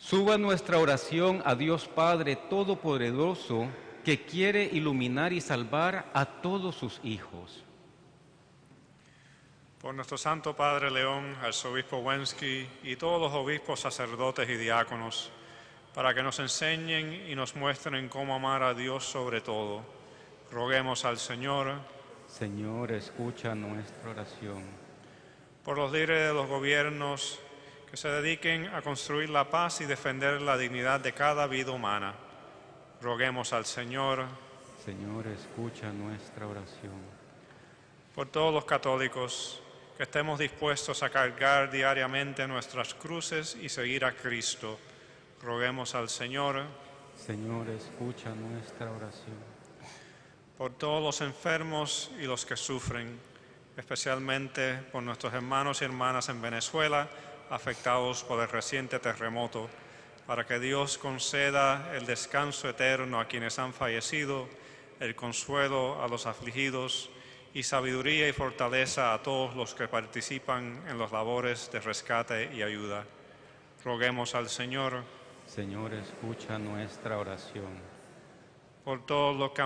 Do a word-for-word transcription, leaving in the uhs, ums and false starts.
Suba nuestra oración a Dios Padre Todopoderoso, que quiere iluminar y salvar a todos sus hijos. Por nuestro Santo Padre León, arzobispo Wensky y todos los obispos, sacerdotes y diáconos, para que nos enseñen y nos muestren cómo amar a Dios sobre todo. Roguemos al Señor. Señor, escucha nuestra oración. Por los líderes de los gobiernos que se dediquen a construir la paz y defender la dignidad de cada vida humana. Roguemos al Señor. Señor, escucha nuestra oración. Por todos los católicos, que estemos dispuestos a cargar diariamente nuestras cruces y seguir a Cristo. Roguemos al Señor. Señor, escucha nuestra oración. Por todos los enfermos y los que sufren, especialmente por nuestros hermanos y hermanas en Venezuela, afectados por el reciente terremoto, para que Dios conceda el descanso eterno a quienes han fallecido, el consuelo a los afligidos y sabiduría y fortaleza a todos los que participan en las labores de rescate y ayuda. Roguemos al Señor. Señor, escucha nuestra oración. Por todos los que